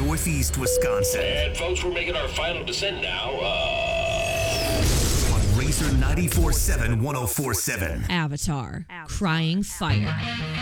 Northeast Wisconsin. And folks, we're making our final descent now. On Razor 94.7 104.7. Avatar, Crying Fire.